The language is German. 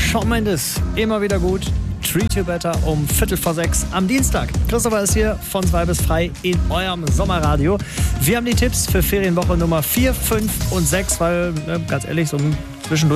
Shawn Mendes, immer wieder gut. Treat You Better um 5:45 am Dienstag. Christopher ist hier von 2 bis frei in eurem Sommerradio. Wir haben die Tipps für Ferienwoche Nummer 4, 5 und 6, weil, ganz ehrlich, so zwischendurch